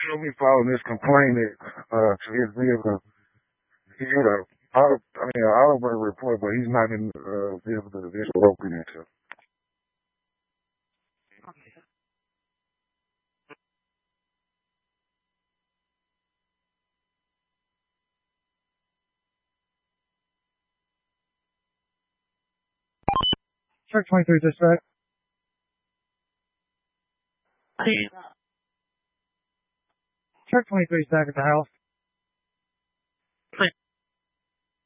He'll be filing this complaint to his vehicle. He had an auto report, but he's not in the vehicle that the vehicle broken into. Truck 23 dispatch. Truck 23 is back at the house.